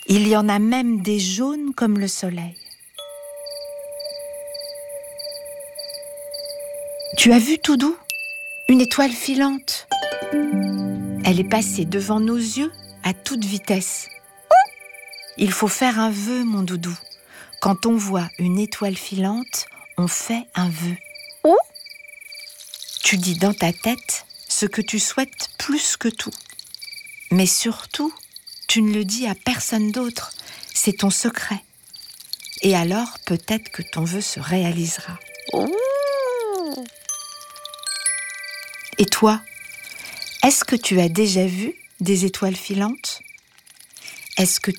Il y en a même des jaunes comme le soleil. Tu as vu, Toudou, une étoile filante. Elle est passée devant nos yeux à toute vitesse. Il faut faire un vœu, mon doudou. Quand on voit une étoile filante, on fait un vœu. Tu dis dans ta tête ce que tu souhaites plus que tout. Mais surtout, tu ne le dis à personne d'autre. C'est ton secret. Et alors, peut-être que ton vœu se réalisera. Et toi, est-ce que tu as déjà vu des étoiles filantes ? Est-ce que